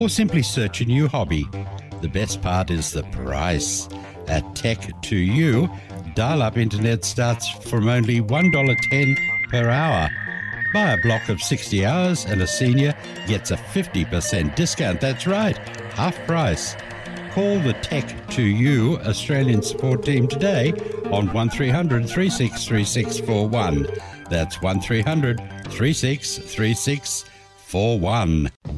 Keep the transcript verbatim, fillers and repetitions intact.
or simply search a new hobby. The best part is the price. At Tech to You, dial-up internet starts from only one dollar ten per hour. Buy a block of sixty hours and a senior gets a fifty percent discount. That's right, half price. Call the Tech to You Australian support team today on one three hundred, three six three six four one. That's one three hundred, three six three six four one.